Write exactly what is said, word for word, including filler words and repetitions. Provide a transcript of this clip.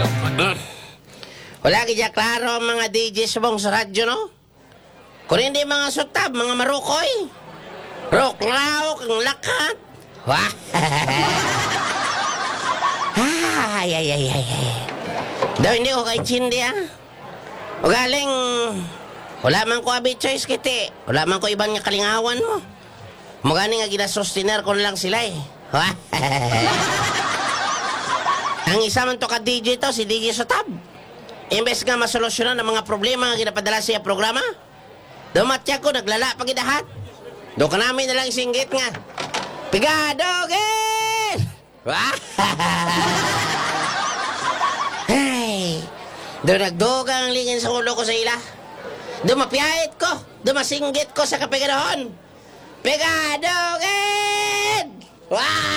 Wala kaya klaro ang mga D J subong sa radyo, no? Kung hindi mga sutab, mga marukoy. Roklaw, kang lakat. Wah! ay, ay, ay, ay, ay. Daw hindi ko kay Chindi, ah. O galing, wala man ko abi choice kiti. Wala man ko ibang nga kalingawan mo. Magani nga ginasustiner ko lang sila, eh. Wah! Ang isa man to ka D J to, si D J Sotab. Imbes nga masolusyonan ang mga problema nga ginapadala siya programa, dumatya ko, naglala pagidahat. Do ka namin nalang singgit nga. Pigadogin! Ay, do nagdugang lingin sa ulo ko sa ila. Do mapiyait ko, do masinggit ko sa kapigadahon. Pigadogin! Wow!